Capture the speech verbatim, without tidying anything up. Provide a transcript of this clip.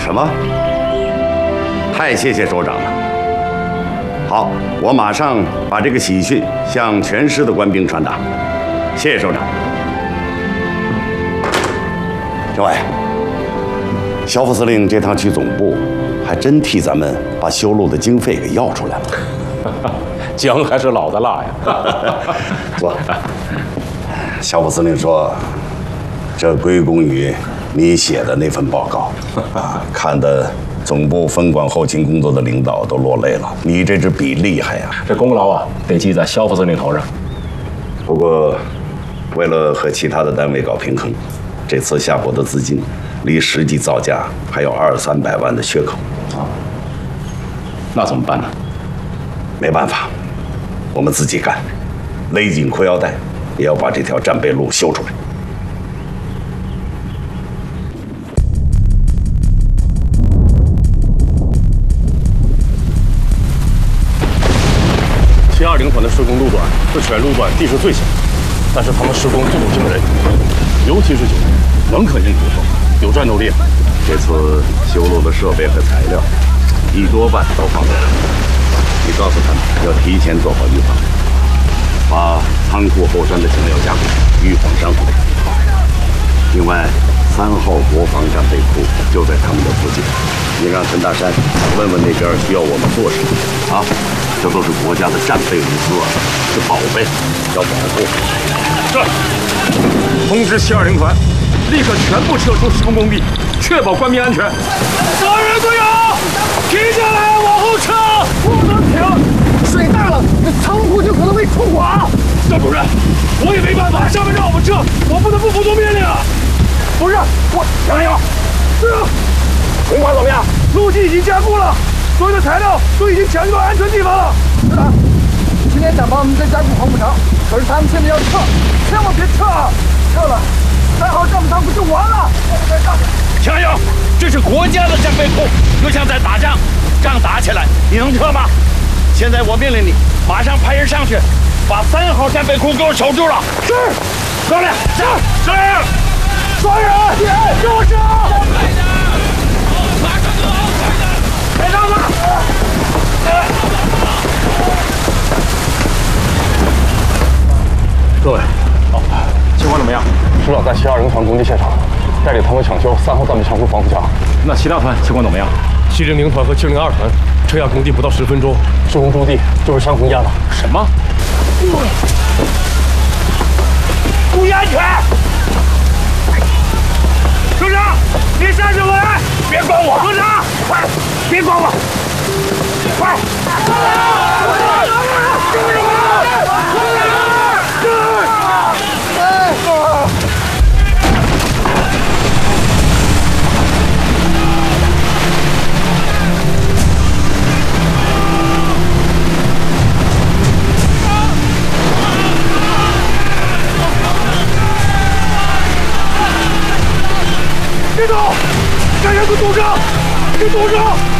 什么？太谢谢首长了。好，我马上把这个喜讯向全师的官兵传达。谢谢首长。政委，肖副司令这趟去总部，还真替咱们把修路的经费给要出来了。 姜还是老的辣呀。 坐。肖副司令说，这归功于你写的那份报告啊，看得总部分管后勤工作的领导都落泪了。你这支笔厉害呀！ 这功劳啊，得记在肖副司令头上。 不过，为了和其他的单位搞平衡，这次下拨的资金离实际造价还有二三百万的缺口啊。 那怎么办呢？ 没办法，我们自己干，勒紧裤腰带，也要把这条战备路修出来。 七二零团的施工路段是全路段地势最小，但是他们施工速度惊人，尤其是九门，仍可应突破，有战斗力。 这次修路的设备和材料，一多半都放在这里。你告诉他们要提前做好预防，把仓库后山的墙要加固，预防伤害。另外，三号国防战备库就在他们的附近，你让陈大山问问那边需要我们做什么啊？这都是国家的战备物资啊，是宝贝，要保护。 是。通知七二零团，立刻全部撤出施工工地，确保官民安全。所有人都有，停下来，往后撤，不能停。 水大了，这仓库就可能被冲垮。 赵主任，我也没办法，上面让我们撤，我不得不服从命令啊。 不是，我加油！ 是啊。 通管怎么样？路基已经加固了，所有的材料都已经抢运到安全地方了。 是的，今天想帮我们再加固黄浦厂，可是他们现在要撤，千万别撤啊！撤了，三号战备仓库就完了。 加油！这是国家的战备库，就像在打仗，仗打起来，你能撤吗？现在我命令你，马上派人上去，把三号战备库给我守住了。 是， 高亮，是是， 抓人，给我上！ 马上就好， 别让了！ 各位，好，情况怎么样？师长在七二零团工地现场，带领他们抢修三号战备仓库防护墙。那其他团情况怎么样？七零零团和七零二团撤下工地不到十分钟，施工驻地就被山洪淹了。什么？ 注意安全！首长，你上去来！别管我！首长，快，别管我！快！ 别走！将人给堵上！给堵上！